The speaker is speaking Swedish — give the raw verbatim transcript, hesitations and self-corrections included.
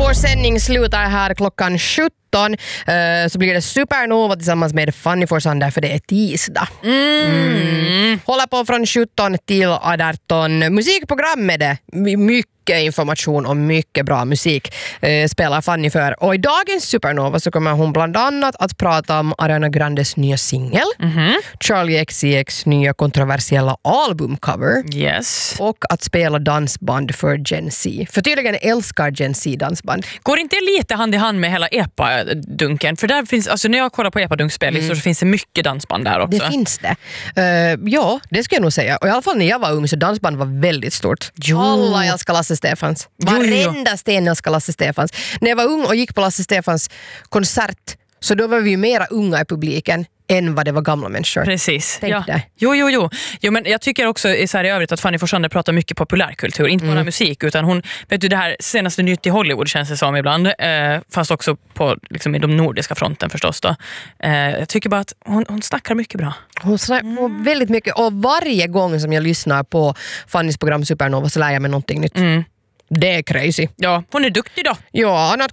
vår sändning slutar här klockan sjutton. Uh, så blir det Supernova tillsammans med Fanny Forsander för det är tisdag. Mm. Mm. Hålla på från sjutton till arton. Musikprogram med det. Mycket information och mycket bra musik eh, spelar Fanny för. Och i dagens Supernova så kommer hon bland annat att prata om Ariana Grandes nya singel, Mm-hmm. Charlie X C X nya kontroversiella albumcover Yes. och att spela dansband för Gen Z. För tydligen älskar Gen Z dansband. Går inte lite hand i hand med hela epa-dunken? För där finns, alltså när jag kollar på epa-dunkspel mm. så finns det mycket dansband där också. Det finns det. Uh, ja, det ska jag nog säga. Och i alla fall när jag var ung så dansband var väldigt stort. Jo. Alla älskar Lasse Stefans. Varenda sten älskar Lasse Stefans. När jag var ung och gick på Lasse Stefans konsert så då var vi ju mera unga i publiken än vad det var gamla människor. Precis. Tänk ja. det. Jo, jo, jo. Jo, men jag tycker också i så här i övrigt att Fanny Forsander pratar mycket populärkultur. Inte bara Mm. musik, utan hon, vet du, det här senaste nytt i Hollywood känns det som ibland. Eh, fast också på liksom, i de nordiska fronten förstås då. Eh, jag tycker bara att hon, hon snackar mycket bra. Hon snackar mm. väldigt mycket. Och varje gång som jag lyssnar på Fannys program Supernova så lär jag mig någonting nytt. Mm. Det är crazy. Ja, hon är duktig då. Ja, annat